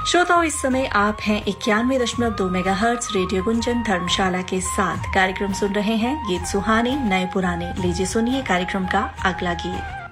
श्रोताओं, इस समय आप हैं 91.2 मेगाहर्ट्ज रेडियो गुंजन धर्मशाला के साथ कार्यक्रम सुन रहे हैं गीत सुहाने नए पुराने। लीजिए सुनिए कार्यक्रम का अगला गीत।